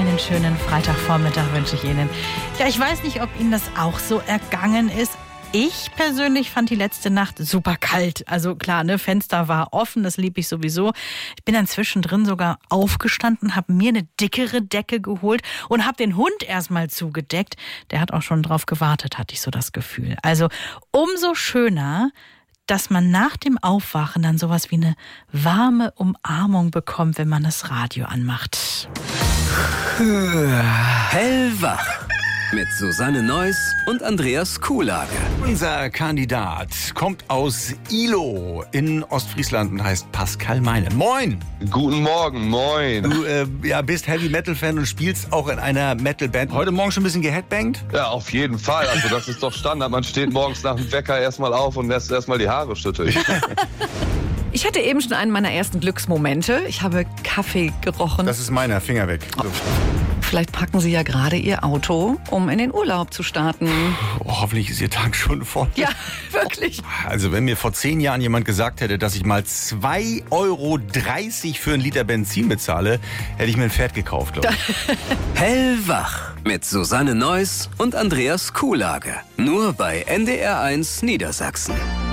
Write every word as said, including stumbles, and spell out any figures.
einen schönen Freitagvormittag wünsche ich Ihnen. Ja, ich weiß nicht, ob Ihnen das auch so ergangen ist. Ich persönlich fand die letzte Nacht super kalt. Also klar, ne, Fenster war offen, das lieb ich sowieso. Ich bin dann zwischendrin sogar aufgestanden, habe mir eine dickere Decke geholt und habe den Hund erstmal zugedeckt. Der hat auch schon drauf gewartet, hatte ich so das Gefühl. Also umso schöner, dass man nach dem Aufwachen dann sowas wie eine warme Umarmung bekommt, wenn man das Radio anmacht. Hellwach mit Susanne Neuss und Andreas Kuhlage. Unser Kandidat kommt aus Ilo in Ostfriesland und heißt Pascal Meine. Moin! Guten Morgen, moin. Du äh, ja, bist Heavy-Metal-Fan und spielst auch in einer Metal-Band. Heute Morgen schon ein bisschen geheadbangt? Ja, auf jeden Fall. Also das ist doch Standard. Man steht morgens nach dem Wecker erstmal auf und lässt erstmal die Haare schütteln. Ich hatte eben schon einen meiner ersten Glücksmomente. Ich habe Kaffee gerochen. Das ist meiner, Finger weg. So. Vielleicht packen Sie ja gerade Ihr Auto, um in den Urlaub zu starten. Oh, hoffentlich ist Ihr Tag schon voll. Ja, wirklich. Also wenn mir vor zehn Jahren jemand gesagt hätte, dass ich mal zwei Euro dreißig für einen Liter Benzin bezahle, hätte ich mir ein Pferd gekauft, glaube ich. Hellwach mit Susanne Neuss und Andreas Kuhlage. Nur bei N D R eins Niedersachsen.